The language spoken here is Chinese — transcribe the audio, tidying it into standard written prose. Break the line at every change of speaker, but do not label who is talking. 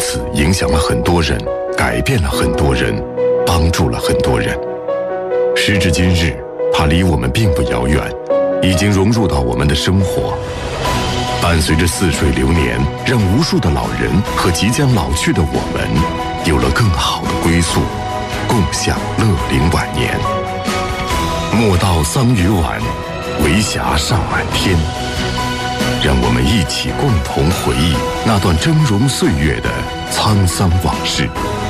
此影响了很多人，改变了很多人，帮助了很多人。时至今日，它离我们并不遥远，已经融入到我们的生活。伴随着似水流年，让无数的老人和即将老去的我们有了更好的归宿，共享乐龄晚年。莫道桑榆晚，为霞尚满天。让我们一起共同回忆那段峥嵘岁月的沧桑往事。